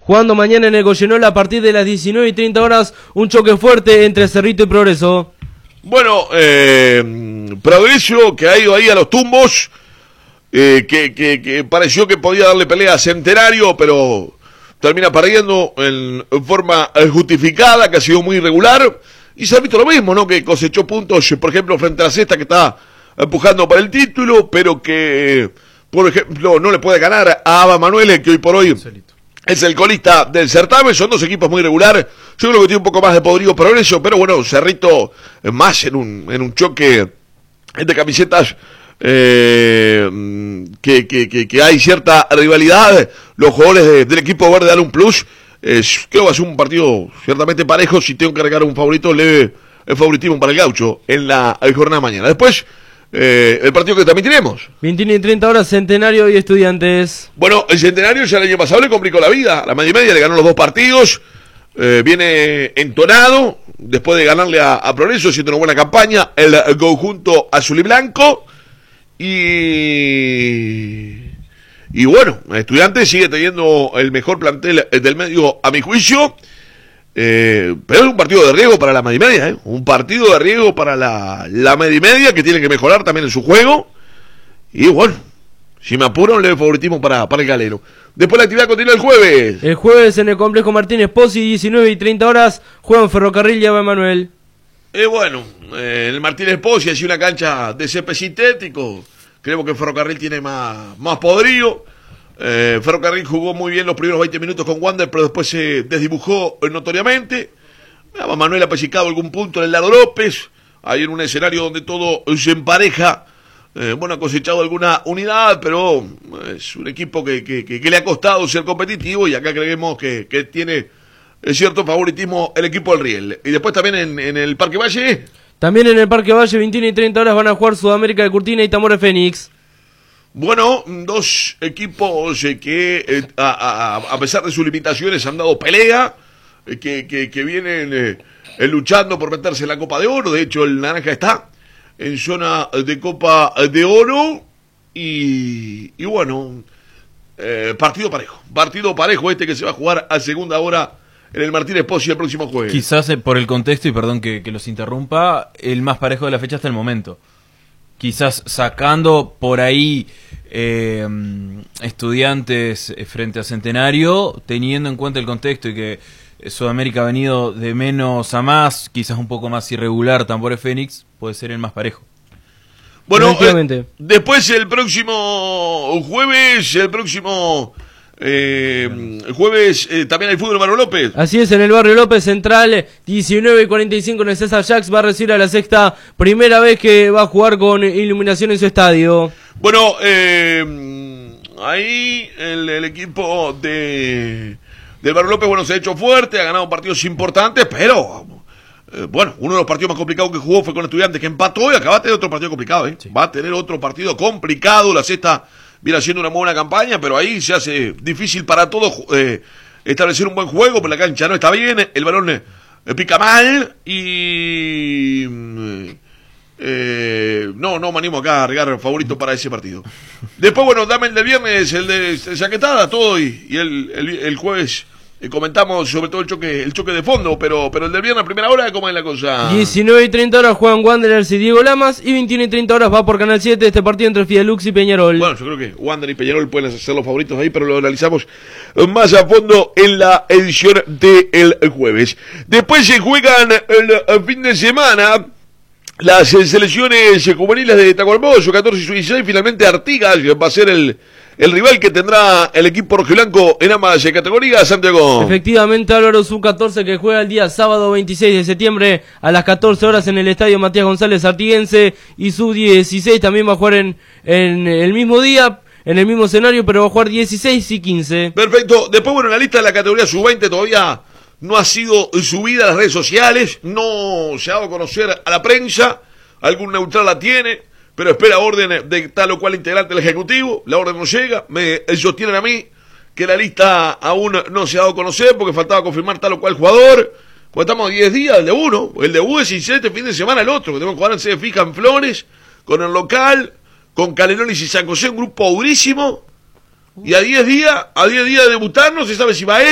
jugando mañana en el Goyenol a partir de las 19:30 horas, un choque fuerte entre Cerrito y Progreso. Bueno, Progreso que ha ido ahí a los tumbos, que pareció que podía darle pelea a Centenario, pero termina perdiendo en forma justificada, que ha sido muy irregular. Y Cerrito lo mismo, ¿no? Que cosechó puntos, por ejemplo, frente a la Cesta, que está empujando para el título, pero que, por ejemplo, no le puede ganar a Aba Manuel, que hoy por hoy es el colista del certamen. Son dos equipos muy irregulares. Yo creo que tiene un poco más de poderío Progreso, pero bueno, Cerrito más en un choque entre camisetas, que hay cierta rivalidad. Los jugadores del equipo verde dan un plus. Creo que va a ser un partido ciertamente parejo. Si tengo que regalar un favorito, leve el favoritismo para el Gaucho en la jornada de mañana. Después, el partido que también tenemos. 21:30 horas, Centenario y Estudiantes. Bueno, el Centenario ya el año pasado le complicó la vida. A la media y media le ganó los dos partidos. Viene entonado después de ganarle a Progreso, haciendo una buena campaña el conjunto azul y blanco. Y bueno, Estudiantes sigue teniendo el mejor plantel del medio, a mi juicio. Pero es un partido de riesgo para la media y media, un partido de riesgo para la media y media, que tiene que mejorar también en su juego. Y bueno, si me apuro, un leve favoritismo para el galero. Después la actividad continúa el jueves. El jueves en el complejo Martínez Pozzi, 19:30 horas, juegan Ferrocarril y Aba Manuel. Bueno, el Martínez Pozzi ha sido una cancha de césped sintético. Creemos que el Ferrocarril tiene más poderío. Ferrocarril jugó muy bien los primeros 20 minutos con Wander, pero después se desdibujó notoriamente. Aba Manuel ha pellizcado algún punto en el Laro López, ahí en un escenario donde todo se empareja. Bueno, ha cosechado alguna unidad, pero es un equipo que le ha costado ser competitivo, y acá creemos que tiene cierto favoritismo el equipo del Riel. Y después también en el Parque Valle. También en el Parque Valle, 21:30 horas, van a jugar Sudamérica de Curtina y Tamore Fénix. Bueno, dos equipos que a pesar de sus limitaciones han dado pelea, que vienen luchando por meterse en la Copa de Oro. De hecho, el Naranja está en zona de Copa de Oro. Y bueno, partido parejo este que se va a jugar a segunda hora en el Martínez Pozzi el próximo jueves. Quizás por el contexto, y perdón que los interrumpa, el más parejo de la fecha hasta el momento. Quizás sacando por ahí Estudiantes frente a Centenario, teniendo en cuenta el contexto y que Sudamérica ha venido de menos a más, quizás un poco más irregular, Tambores Fénix, puede ser el más parejo. Bueno, después el próximo jueves, también hay fútbol en Barrio López. Así es, en el Barrio López Central, 19:45 en el César Jacks, va a recibir a la Sexta, primera vez que va a jugar con iluminación en su estadio. Bueno, ahí el equipo del Barrio López, bueno, se ha hecho fuerte, ha ganado partidos importantes, pero bueno, uno de los partidos más complicados que jugó fue con Estudiantes, que empató, y acá va a tener otro partido complicado, Sí. Va a tener otro partido complicado. La Sexta viene haciendo una buena campaña, pero ahí se hace difícil para todos establecer un buen juego, pero la cancha no está bien, el balón pica mal, y no me animo acá a regar favorito para ese partido. Después, bueno, dame el del viernes, el de Chaquetada, todo, y el jueves comentamos sobre todo el choque de fondo, pero el del viernes a primera hora, ¿cómo es la cosa? 19:30 horas juegan Wanderers y Diego Lamas, y 21:30 horas va por Canal 7 este partido entre Fidelux y Peñarol. Bueno, yo creo que Wander y Peñarol pueden ser los favoritos ahí, pero lo analizamos más a fondo en la edición del jueves. Después se juegan el fin de semana las selecciones juveniles de Tacuarembó, 14 y 16, finalmente Artigas va a ser el rival que tendrá el equipo rojiblanco en ambas categorías, Santiago. Efectivamente, Álvaro, Sub-14 que juega el día sábado 26 de septiembre a las 14 horas en el estadio Matías González Artiguense, y Sub-16 también va a jugar en el mismo día, en el mismo escenario, pero va a jugar 16 y 15. Perfecto. Después, bueno, en la lista de la categoría Sub-20 todavía no ha sido subida a las redes sociales, no se ha dado a conocer a la prensa, algún neutral la tiene, pero espera orden de tal o cual integrante del Ejecutivo. La orden no llega, me sostienen a mí que la lista aún no se ha dado a conocer porque faltaba confirmar tal o cual jugador. Pues estamos a 10 días, el debut es 17, fin de semana el otro, que tenemos que jugar en sede fija en Flores, con el local, con Canelones y San José, un grupo durísimo, y a 10 días de debutar no se sabe si va a